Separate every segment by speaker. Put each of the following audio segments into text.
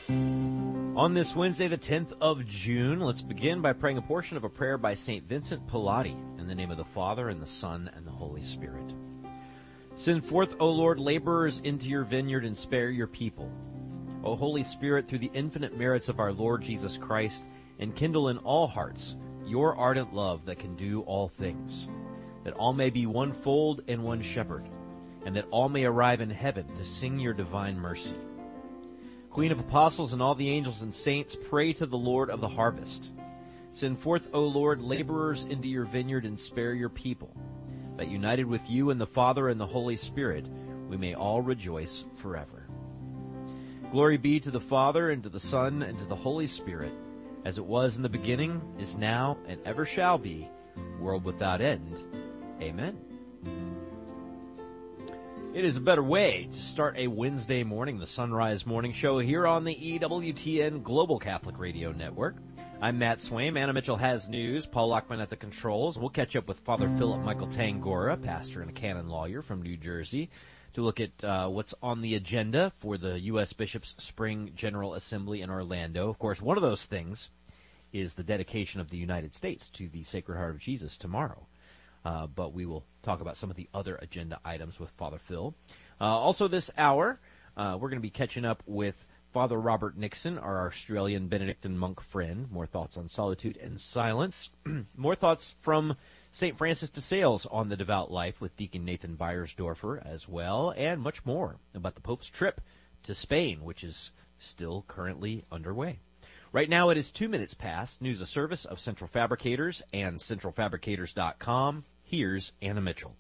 Speaker 1: On this Wednesday, the 10th of June, let's begin by praying a portion of a prayer by St. Vincent Pallotti, in the name of the Father, and the Son, and the Holy Spirit. Send forth, O Lord, laborers into your vineyard, and spare your people. O Holy Spirit, through the infinite merits of our Lord Jesus Christ, enkindle in all hearts your ardent love that can do all things, that all may be one fold and one shepherd, and that all may arrive in heaven to sing your divine mercy. Queen of apostles and all the angels and saints, pray to the Lord of the harvest. Send forth, O Lord, laborers into your vineyard, and spare your people, that united with you and the Father and the Holy Spirit, we may all rejoice forever. Glory be to the Father, and to the Son, and to the Holy Spirit, as it was in the beginning, is now, and ever shall be, world without end. Amen. It is a better way to start a Wednesday morning, the Sunrise Morning Show here on the EWTN Global Catholic Radio Network. I'm Matt Swaim. Anna Mitchell has news. Paul Lockman at the controls. We'll catch up with Father Philip Michael Tangora, pastor and a canon lawyer from New Jersey, to look at what's on the agenda for the U.S. Bishops' Spring General Assembly in Orlando. Of course, one of those things is the dedication of the United States to the Sacred Heart of Jesus tomorrow. But we will talk about some of the other agenda items with Father Phil. Also this hour, we're going to be catching up with Father Robert Nixon, our Australian Benedictine monk friend. More thoughts on solitude and silence. More thoughts from St. Francis de Sales on the devout life with Deacon Nathan Beiersdorfer as well, and much more about the Pope's trip to Spain, which is still currently underway. Right now it is 2 minutes past. News a service of Central Fabricators and centralfabricators.com. Here's Anna Mitchell.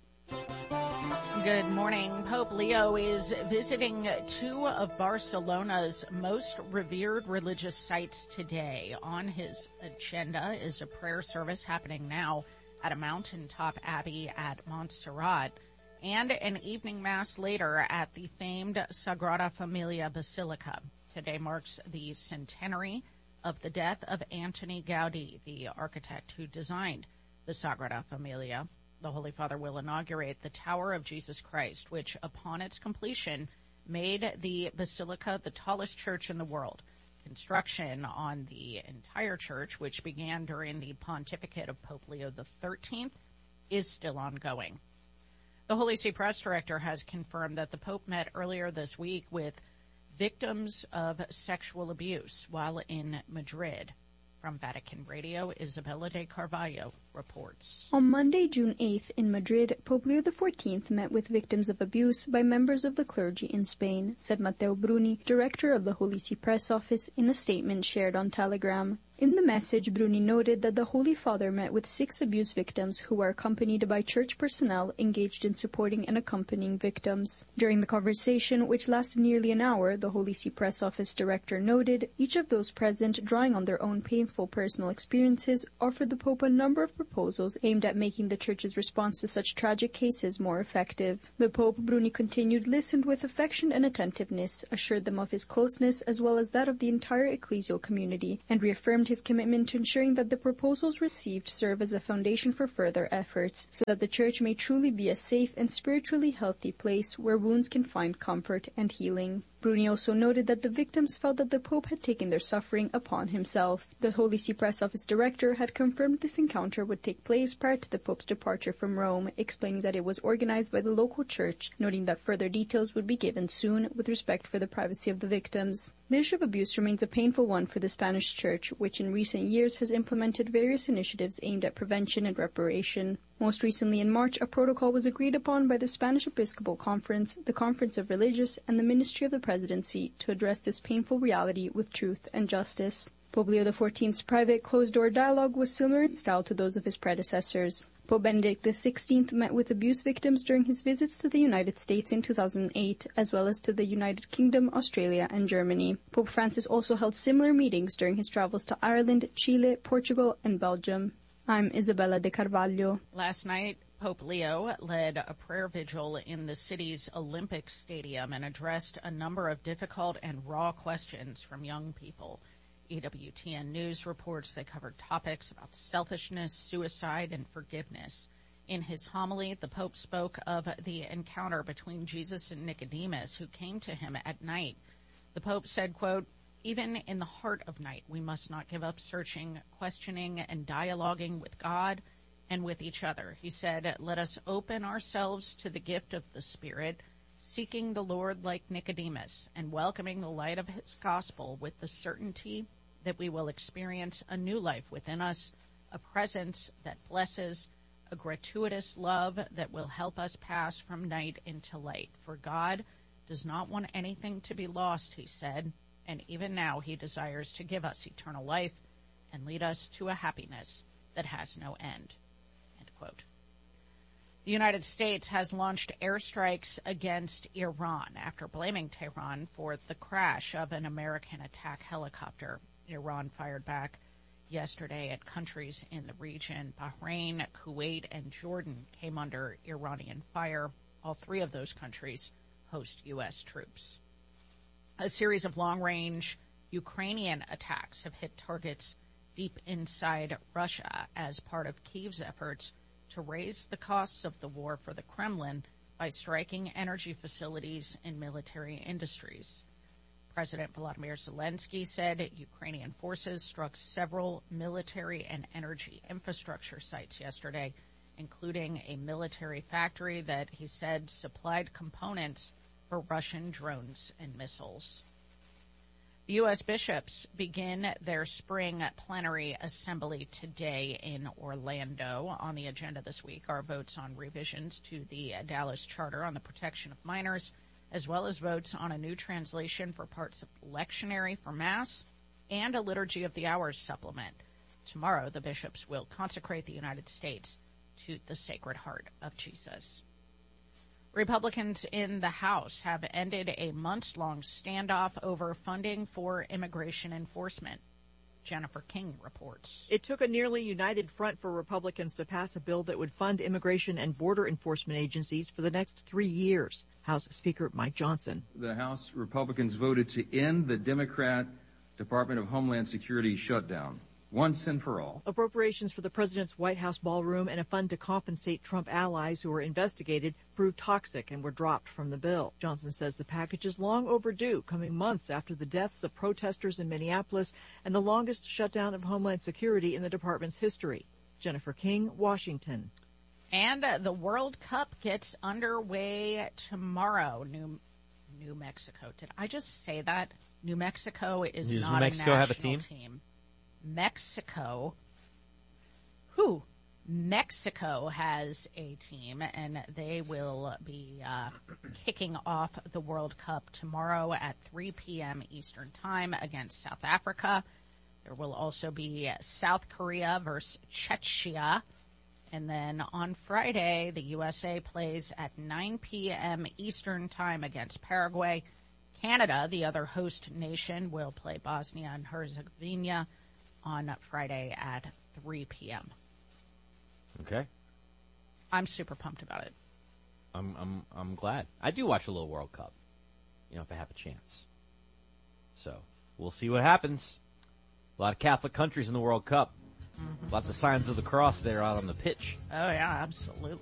Speaker 2: Good morning. Pope Leo is visiting two of Barcelona's most revered religious sites today. On his agenda is a prayer service happening now at a mountaintop abbey at Montserrat, and an evening mass later at the famed Sagrada Familia Basilica. Today marks the centenary of the death of Antoni Gaudí, the architect who designed the Sagrada Familia. The Holy Father will inaugurate the Tower of Jesus Christ, which, upon its completion, made the Basilica the tallest church in the world. Construction on the entire church, which began during the pontificate of Pope Leo XIII, is still ongoing. The Holy See Press Director has confirmed that the Pope met earlier this week with victims of sexual abuse while in Madrid. From Vatican Radio, Isabella de Carvalho reports.
Speaker 3: On Monday, June 8th, in Madrid, Pope Leo XIV met with victims of abuse by members of the clergy in Spain, said Matteo Bruni, director of the Holy See Press Office, in a statement shared on Telegram. In the message, Bruni noted that the Holy Father met with 6 abuse victims who were accompanied by church personnel engaged in supporting and accompanying victims. During the conversation, which lasted nearly an hour, the Holy See Press Office director noted, each of those present, drawing on their own painful personal experiences, offered the Pope a number of proposals aimed at making the Church's response to such tragic cases more effective. The Pope, Bruni continued, listened with affection and attentiveness, assured them of his closeness as well as that of the entire ecclesial community, and reaffirmed his commitment to ensuring that the proposals received serve as a foundation for further efforts, so that the Church may truly be a safe and spiritually healthy place where wounds can find comfort and healing. Bruni also noted that the victims felt that the Pope had taken their suffering upon himself. The Holy See Press Office director had confirmed this encounter would take place prior to the Pope's departure from Rome, explaining that it was organized by the local church, noting that further details would be given soon with respect for the privacy of the victims. The issue of abuse remains a painful one for the Spanish Church, which in recent years has implemented various initiatives aimed at prevention and reparation. Most recently in March, a protocol was agreed upon by the Spanish Episcopal Conference, the Conference of Religious, and the Ministry of the Presidency to address this painful reality with truth and justice. Pope Leo XIV's private closed-door dialogue was similar in style to those of his predecessors. Pope Benedict XVI met with abuse victims during his visits to the United States in 2008, as well as to the United Kingdom, Australia, and Germany. Pope Francis also held similar meetings during his travels to Ireland, Chile, Portugal, and Belgium. I'm Isabella de Carvalho.
Speaker 2: Last night, Pope Leo led a prayer vigil in the city's Olympic Stadium and addressed a number of difficult and raw questions from young people. EWTN News reports they covered topics about selfishness, suicide, and forgiveness. In his homily, the Pope spoke of the encounter between Jesus and Nicodemus, who came to him at night. The Pope said, quote, Even in the heart of night, we must not give up searching, questioning, and dialoguing with God and with each other. He said, let us open ourselves to the gift of the Spirit, seeking the Lord like Nicodemus, and welcoming the light of his gospel with the certainty that we will experience a new life within us, a presence that blesses, a gratuitous love that will help us pass from night into light. For God does not want anything to be lost, he said, and even now he desires to give us eternal life and lead us to a happiness that has no end. End quote. The United States has launched airstrikes against Iran after blaming Tehran for the crash of an American attack helicopter. Iran fired back yesterday at countries in the region. Bahrain, Kuwait, and Jordan came under Iranian fire. All three of those countries host U.S. troops. A series of long-range Ukrainian attacks have hit targets deep inside Russia as part of Kyiv's efforts to raise the costs of the war for the Kremlin by striking energy facilities and military industries. President Volodymyr Zelensky said Ukrainian forces struck several military and energy infrastructure sites yesterday, including a military factory that he said supplied components for Russian drones and missiles. The U.S. bishops begin their spring plenary assembly today in Orlando. On the agenda this week are votes on revisions to the Dallas Charter on the protection of minors, as well as votes on a new translation for parts of lectionary for Mass and a Liturgy of the Hours supplement. Tomorrow, the bishops will consecrate the United States to the Sacred Heart of Jesus. Republicans in the House have ended a months-long standoff over funding for immigration enforcement. Jennifer King reports.
Speaker 4: It took a nearly united front for Republicans to pass a bill that would fund immigration and border enforcement agencies for the next 3 years. House Speaker Mike Johnson.
Speaker 5: The House Republicans voted to end the Democrat Department of Homeland Security shutdown, once and for all.
Speaker 4: Appropriations for the president's White House ballroom and a fund to compensate Trump allies who were investigated proved toxic and were dropped from the bill. Johnson says the package is long overdue, coming months after the deaths of protesters in Minneapolis and the longest shutdown of Homeland Security in the department's history. Jennifer King, Washington.
Speaker 2: And the World Cup gets underway tomorrow. New Mexico. Did I just say that? New Mexico is
Speaker 1: Does
Speaker 2: not
Speaker 1: New Mexico
Speaker 2: a
Speaker 1: have a
Speaker 2: national team. Mexico has a team, and they will be kicking off the World Cup tomorrow at 3 p.m. Eastern Time against South Africa. There will also be South Korea versus Czechia. And then on Friday, the USA plays at 9 p.m. Eastern Time against Paraguay. Canada, the other host nation, will play Bosnia and Herzegovina on Friday at 3 p.m.
Speaker 1: Okay.
Speaker 2: I'm super pumped about it.
Speaker 1: I'm glad. I do watch a little World Cup, if I have a chance. So we'll see what happens. A lot of Catholic countries in the World Cup. Mm-hmm. Lots of signs of the cross there out on the pitch.
Speaker 2: Oh, yeah, absolutely.